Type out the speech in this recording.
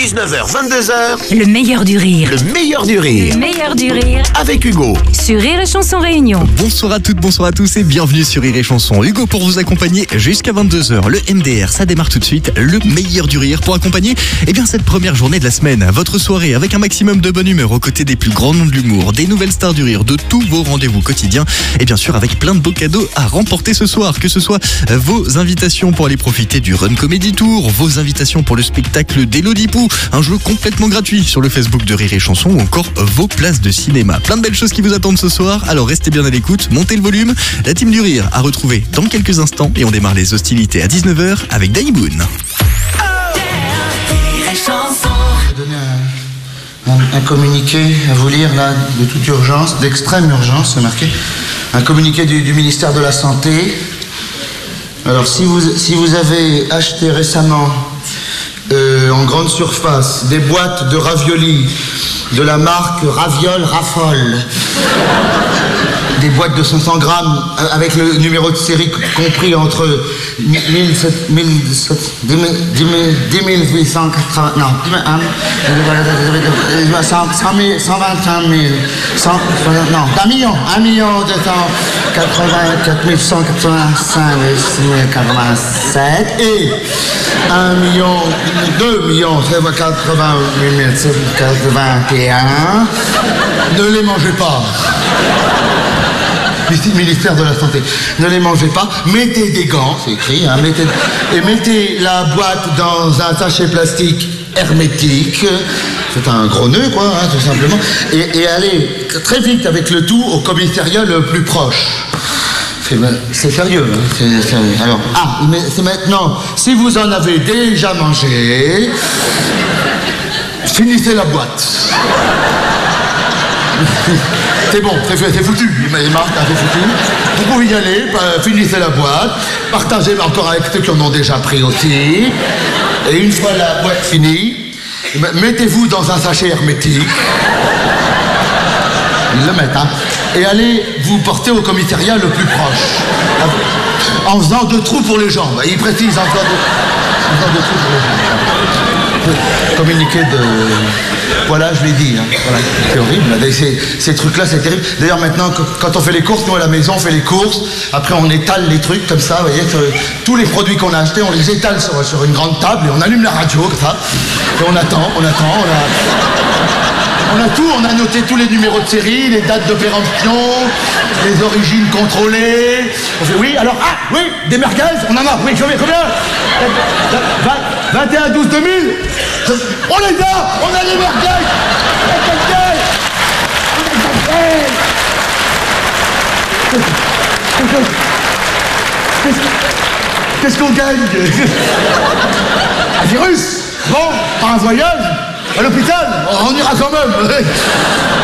19h, 22h. Le meilleur du rire. Le meilleur du rire. Le meilleur du rire. Avec Hugo. Sur Rire et Chanson Réunion. Bonsoir à toutes, bonsoir à tous et bienvenue sur Rire et Chanson. Hugo pour vous accompagner jusqu'à 22h. Le MDR, ça démarre tout de suite. Le meilleur du rire pour accompagner cette première journée de la semaine. Votre soirée avec un maximum de bonne humeur aux côtés des plus grands noms de l'humour, des nouvelles stars du rire, de tous vos rendez-vous quotidiens. Et bien sûr avec plein de beaux cadeaux à remporter ce soir. Que ce soit vos invitations pour aller profiter du Run Comedy Tour, vos invitations pour le spectacle d'Elodie Pou, un jeu complètement gratuit sur le Facebook de Rire et Chanson ou encore vos places de cinéma. Plein de belles choses qui vous attendent ce soir, alors restez bien à l'écoute, montez le volume. La team du rire à retrouver dans quelques instants et on démarre les hostilités à 19h avec Danny Boone. Je vais donner un communiqué à vous lire là, de toute urgence, d'extrême urgence, c'est marqué. Un communiqué du ministère de la Santé. Alors si vous avez acheté récemment en grande surface des boîtes de raviolis de la marque Raviol Raffole, des boîtes de 500 grammes avec le numéro de série compris entre 10 880, non, 121 000, non, 1 million 284 185 87 et 2 millions 88 781. Ne les mangez pas. Ministère de la Santé. Ne les mangez pas. Mettez des gants, c'est écrit, hein, mettez la boîte dans un sachet plastique hermétique. C'est un gros nœud, quoi, hein, tout simplement. Et allez très vite avec le tout au commissariat le plus proche. C'est sérieux, hein, c'est sérieux. Alors, mais c'est maintenant, si vous en avez déjà mangé, finissez la boîte. C'est bon, c'est foutu. Les marques, c'est foutu. Vous pouvez y aller, finissez la boîte, partagez encore avec ceux qui en ont déjà pris aussi. Et une fois la boîte finie, mettez-vous dans un sachet hermétique. Ils le mettent, hein. Et allez vous porter au commissariat le plus proche. En faisant 2 trous pour les jambes. Il précise en faisant 2 trous pour les jambes. Communiqué de... Voilà, je l'ai dit. Hein. Voilà. C'est horrible. Ces trucs-là, c'est terrible. D'ailleurs, maintenant, quand on fait les courses, nous à la maison, on fait les courses. Après, on étale les trucs comme ça. Vous voyez, tous les produits qu'on a achetés, on les étale sur une grande table et on allume la radio comme ça. Et on attend. On a tout, on a noté tous les numéros de série, les dates de péremption, les origines contrôlées. On fait oui, alors, oui, des merguez, on en a, oui, combien 21, 12, 2000. On les a, on a les merguez. Qu'est-ce qu'on gagne? Un virus? Bon, par un voyage? À l'hôpital, on ira quand même.